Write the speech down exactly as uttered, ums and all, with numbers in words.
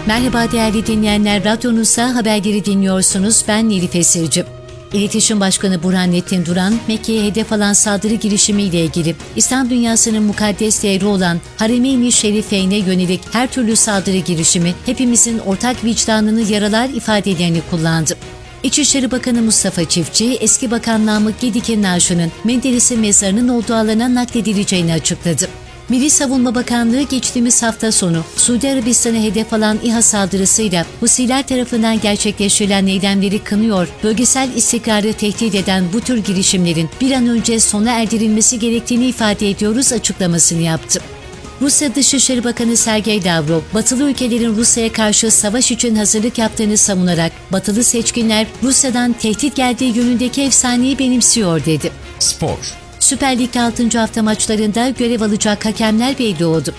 Merhaba değerli dinleyenler, radyonuzda haberleri dinliyorsunuz. Ben Elif Esirci. İletişim Başkanı Burhanettin Duran, Mekke'ye hedef alan saldırı girişimiyle ilgili İslam dünyasının mukaddes değeri olan Harem-i Şerifeyn'e yönelik her türlü saldırı girişimi hepimizin ortak vicdanını yaralar ifadelerini kullandı. İçişleri Bakanı Mustafa Çiftçi, eski Bakan Namık Gedik'in naaşının Menderes'in mezarının olduğu alana nakledileceğini açıkladı. Milli Savunma Bakanlığı geçtiğimiz hafta sonu Suudi Arabistan'a hedef alan İHA saldırısıyla Husiler tarafından gerçekleştirilen eylemleri kınıyor, bölgesel istikrarı tehdit eden bu tür girişimlerin bir an önce sona erdirilmesi gerektiğini ifade ediyoruz açıklamasını yaptı. Rusya Dışişleri Bakanı Sergey Lavrov, batılı ülkelerin Rusya'ya karşı savaş için hazırlık yaptığını savunarak, batılı seçkinler Rusya'dan tehdit geldiği yönündeki efsaneyi benimsiyor dedi. Spor. Süper Lig'de altıncı hafta maçlarında görev alacak hakemler belli oldu.